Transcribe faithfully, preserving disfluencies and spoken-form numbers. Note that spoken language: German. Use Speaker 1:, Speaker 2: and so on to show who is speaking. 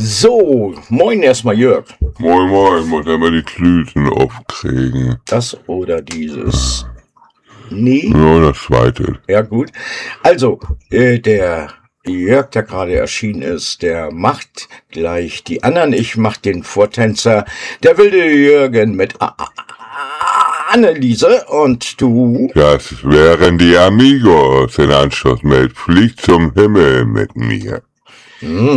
Speaker 1: So, moin erstmal Jörg.
Speaker 2: Moin moin, muss einmal die Klüten aufkriegen.
Speaker 1: Das oder dieses. Nee.
Speaker 2: Ja, das zweite.
Speaker 1: Ja, gut. Also, äh, der Jörg, der gerade erschienen ist, der macht gleich die anderen. Ich mach den Vortänzer. Der wilde Jürgen mit A A Anneliese und du.
Speaker 2: Das wären die Amigos. In Anschluss mit Flieg zum Himmel mit mir.
Speaker 1: Hm.